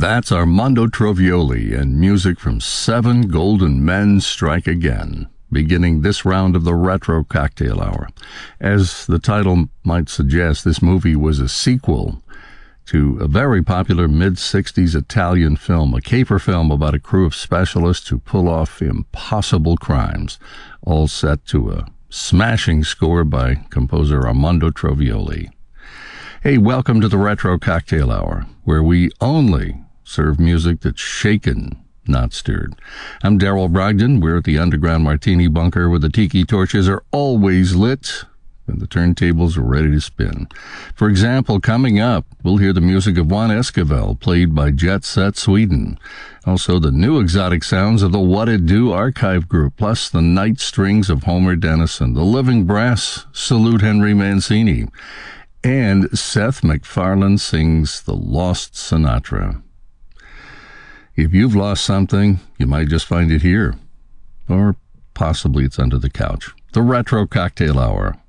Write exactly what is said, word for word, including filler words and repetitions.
That's Armando Trovioli and music from Seven Golden Men Strike Again, beginning this round of the Retro Cocktail Hour. As the title might suggest, this movie was a sequel to a very popular mid-sixties Italian film, a caper film about a crew of specialists who pull off impossible crimes, all set to a smashing score by composer Armando Trovioli. Hey, welcome to the Retro Cocktail Hour, where we only serve music that's shaken, not stirred. I'm Daryl Brogdon. We're at the Underground Martini Bunker where the tiki torches are always lit and the turntables are ready to spin. For example, coming up, we'll hear the music of Juan Esquivel, played by Jet Set Sweden. Also, the new exotic sounds of the What It Do Archive Group, plus the night strings of Homer Dennison, the living brass salute Henry Mancini, and Seth MacFarlane sings The Lost Sinatra. If you've lost something, you might just find it here. Or possibly it's under the couch. The Retro Cocktail Hour